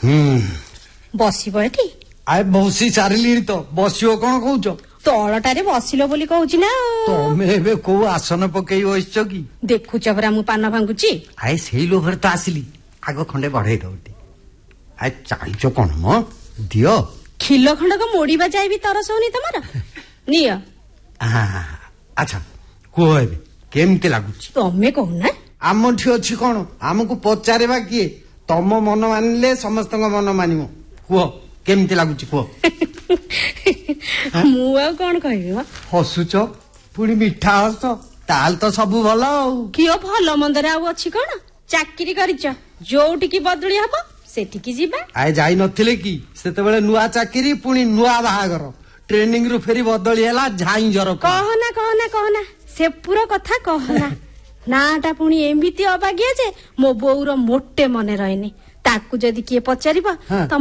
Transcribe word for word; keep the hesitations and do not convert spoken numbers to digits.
ବସିବ ଏଠି? ଆଏ ବସି ସାରିଲିଣି ତ, ବସିବ କଣ କହୁଛ? ତଳଟାରେ ବସିଲ ବୋଲି କହୁଛି ନା। ତମେ ଏବେ କୋଉ ଆସନ ପକେଇ ବସିଛ କି? ଦେଖୁଛ ପରା ମୁଁ ପାନ ଭାଙ୍ଗୁଛି। ଆଏ ସେଇ ଲୋଭରେ ତ ଆସିଲି, ଆଗ ଖଣ୍ଡେ ବଢେଇ ଦଉଟି। ଆଏ ଚାଲିଛ କଣ ମ, ଦିଅ। ଖିଲ ଖଣ୍ଡକ ମୋଡିବା ଯାଇ ବି ତରସ ହଉନି ତମର? ନିଅ। ଆଚ୍ଛା କୁହ ଏବେ କେମିତି ଲାଗୁଛି? ତମେ କହୁନା। ଆମଠି ଅଛି କଣ, ଆମକୁ ପଚାରିବା କିଏ? ତମ ମନ ମାନିଲେ ସମସ୍ତଙ୍କ ମନ ମାନିବ। କୁହ କେମିତି ଲାଗୁଛି କୁହ। ମୁଁ ଆଉ କଣ କହିବି? ହସୁଛ ପୁଣି ମିଠା ହସ, ତାହେଲେ ତ ସବୁ ଭଲ ଆଉ। କିଏ ଭଲ ମନ୍ଦରେ ଆଉ ଅଛି କଣ? ଚାକିରି କରିଛ, ଯୋଉଠିକି ବଦଳି ହବ ସେଠିକି ଯିବା। ଆଏ ଯାଇ ନଥିଲେ କି ସେତେବେଳେ ନୂଆ ଚାକିରି ପୁଣି ନୂଆ ବାହାଘର, ଟ୍ରେନିଂ ରୁ ଫେରି ବଦଳି ହେଲା ଝାଇଁଜର। କହନା କହନା କହନା ସେ ପୁରା କଥା କହନା। ନାଟା ପୁଣି ଏମିତି ଅବାଗିଆ ଯେ ମୋ ବୋଉର ମୋଟେ ମନେ ରହେନି। ତାକୁ ଯଦି କିଏ ପଚାରିବ